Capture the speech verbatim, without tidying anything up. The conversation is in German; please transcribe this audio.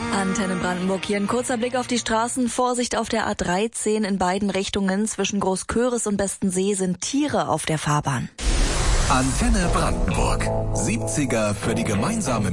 Antenne Brandenburg hier. Ein kurzer Blick auf die Straßen. Vorsicht auf der A dreizehn in beiden Richtungen. Zwischen Großköris und Bestensee sind Tiere auf der Fahrbahn. Antenne Brandenburg. siebziger für die gemeinsame